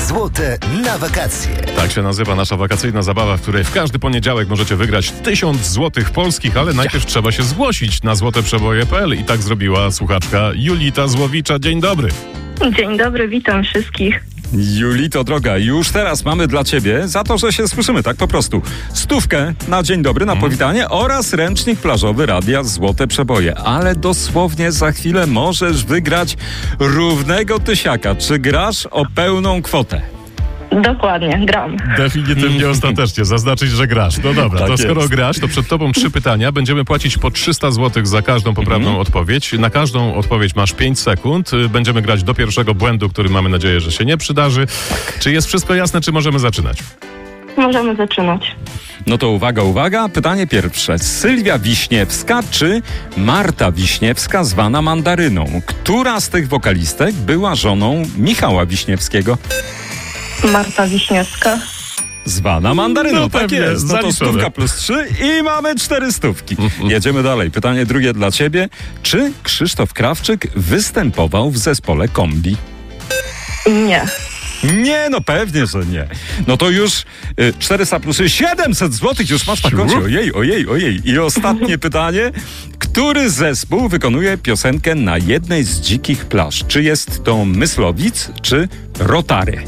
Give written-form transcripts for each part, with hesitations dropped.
Złote na wakacje. Tak się nazywa nasza wakacyjna zabawa, w której w każdy poniedziałek możecie wygrać 1000 złotych polskich, ale najpierw trzeba się zgłosić na złoteprzeboje.pl i tak zrobiła słuchaczka Julita Złowicza. Dzień dobry. Dzień dobry, witam wszystkich. Julito droga, już teraz mamy dla ciebie, za to, że się słyszymy tak po prostu, 100 na dzień dobry, na powitanie oraz ręcznik plażowy Radia Złote Przeboje. Ale dosłownie za chwilę możesz wygrać równego tysiaka. Czy grasz o pełną kwotę? Dokładnie, gram. Definitywnie ostatecznie, zaznaczyć, że grasz. No dobra, Tak to skoro jest. grasz, to przed tobą 3 pytania. Będziemy płacić po 300 zł za każdą poprawną odpowiedź. Na każdą odpowiedź masz 5 sekund. Będziemy grać do pierwszego błędu, który mamy nadzieję, że się nie przydarzy. Czy jest wszystko jasne, czy możemy zaczynać? Możemy zaczynać. No to uwaga, pytanie pierwsze. Sylwia Wiśniewska czy Marta Wiśniewska zwana Mandaryną? Która z tych wokalistek była żoną Michała Wiśniewskiego? Marta Wiśniewska. Zwana Mandaryną, No tak pewnie, jest. No to zaliczone. 100 plus 3 i mamy 400. Jedziemy dalej. Pytanie drugie dla ciebie. Czy Krzysztof Krawczyk występował w zespole Kombi? Nie. Nie, no pewnie, że nie. No to już 400 plus 700 złotych już masz na koncie. Ojej. I ostatnie pytanie. Który zespół wykonuje piosenkę Na jednej z dzikich plaż? Czy jest to Myslowic, czy Rotary?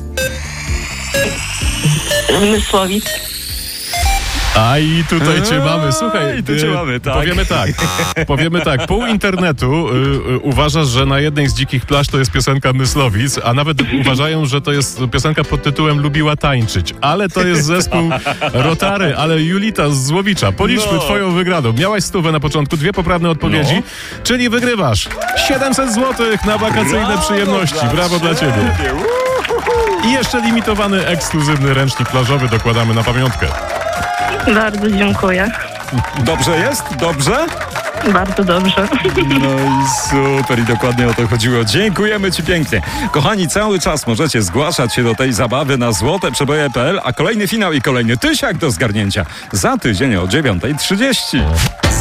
Mysłowic. A i tutaj cię mamy. Słuchaj, tu cię mamy, tak. Powiemy tak. Pół internetu uważa, że Na jednej z dzikich plaż to jest piosenka Myslowic, a nawet uważają, że to jest piosenka pod tytułem Lubiła tańczyć. Ale to jest zespół Rotary, ale Julita z Złowicza. Policzmy twoją wygraną. Miałaś 100 na początku, 2 poprawne odpowiedzi, czyli wygrywasz 700 zł na wakacyjne przyjemności. Brawo dla ciebie. I jeszcze limitowany, ekskluzywny ręcznik plażowy dokładamy na pamiątkę. Bardzo dziękuję. Dobrze jest? Dobrze? Bardzo dobrze. No i super, i dokładnie o to chodziło. Dziękujemy ci pięknie. Kochani, cały czas możecie zgłaszać się do tej zabawy na złoteprzeboje.pl, a kolejny finał i kolejny tysiak do zgarnięcia za tydzień o 9:30.